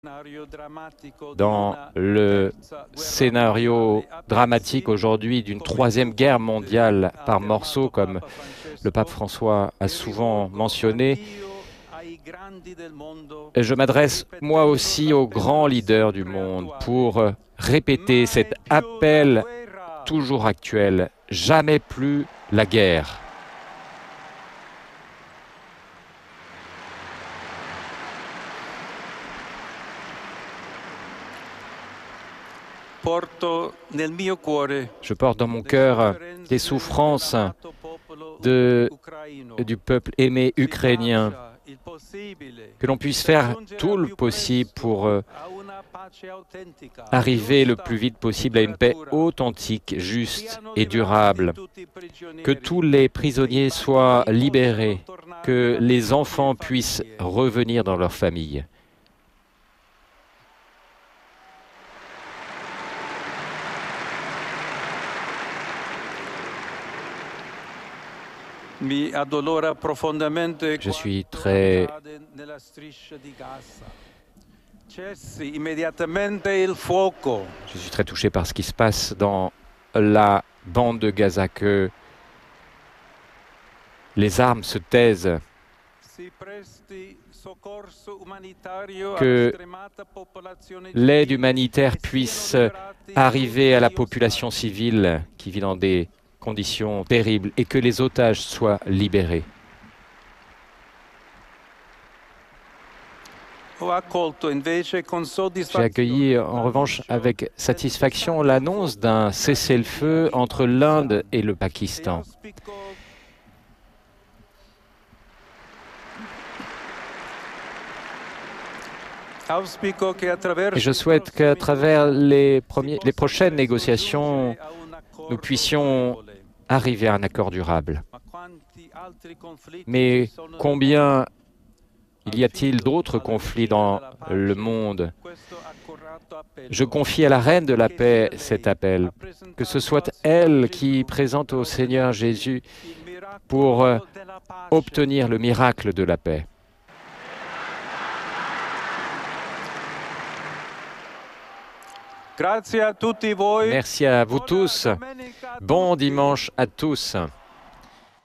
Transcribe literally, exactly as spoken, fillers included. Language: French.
dans le scénario dramatique aujourd'hui d'une troisième guerre mondiale par morceaux, comme le pape François a souvent mentionné. Et je m'adresse moi aussi aux grands leaders du monde pour répéter cet appel toujours actuel: jamais plus la guerre. Je porte dans mon cœur les souffrances de, du peuple aimé ukrainien, que l'on puisse faire tout le possible pour euh, arriver le plus vite possible à une paix authentique, juste et durable, que tous les prisonniers soient libérés, que les enfants puissent revenir dans leur famille. Je suis très Je suis très touché par ce qui se passe dans la bande de Gaza, que les armes se taisent, que l'aide humanitaire puisse arriver à la population civile qui vit dans des conditions terribles et que les otages soient libérés. J'ai accueilli en revanche avec satisfaction l'annonce d'un cessez-le-feu entre l'Inde et le Pakistan. Et je souhaite qu'à travers les, premiers, les prochaines négociations, nous puissions arriver à un accord durable. Mais combien il y a-t-il d'autres conflits dans le monde? Je confie à la Reine de la Paix cet appel, que ce soit elle qui présente au Seigneur Jésus pour obtenir le miracle de la paix. Merci à vous tous. Bon dimanche à tous.